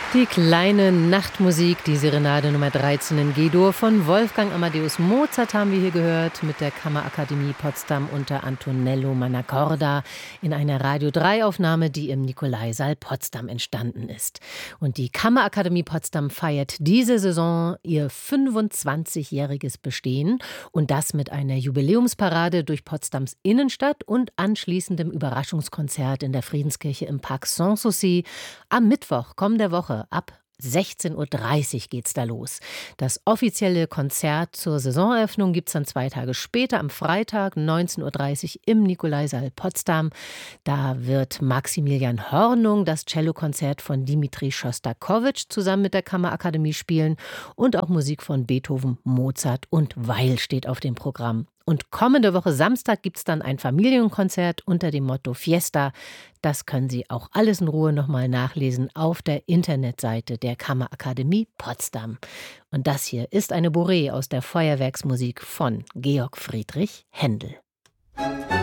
Die kleine Nachtmusik, die Serenade Nummer 13 in G-Dur von Wolfgang Amadeus Mozart haben wir hier gehört mit der Kammerakademie Potsdam unter Antonello Mannacorda in einer Radio-3-Aufnahme, die im Nikolaisaal Potsdam entstanden ist. Und die Kammerakademie Potsdam feiert diese Saison ihr 25-jähriges Bestehen und das mit einer Jubiläumsparade durch Potsdams Innenstadt und anschließendem Überraschungskonzert in der Friedenskirche im Park Sanssouci am Mittwoch kommender Woche. Ab 16:30 Uhr geht's da los. Das offizielle Konzert zur Saisoneröffnung gibt's dann 2 Tage später, am Freitag 19:30 Uhr im Nikolaisaal Potsdam. Da wird Maximilian Hornung das Cellokonzert von Dimitri Schostakowitsch zusammen mit der Kammerakademie spielen und auch Musik von Beethoven, Mozart und Weil steht auf dem Programm. Und kommende Woche Samstag gibt's dann ein Familienkonzert unter dem Motto Fiesta. Das können Sie auch alles in Ruhe nochmal nachlesen auf der Internetseite der Kammerakademie Potsdam. Und das hier ist eine Bourrée aus der Feuerwerksmusik von Georg Friedrich Händel.